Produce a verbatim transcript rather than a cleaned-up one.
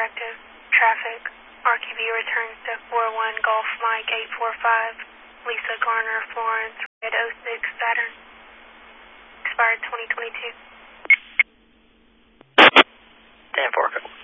active. Traffic. R Q B returns to four one Golf Mike eight four five. Lisa Garner, Florence, Red oh six Saturn. Expired twenty twenty-two. ten four.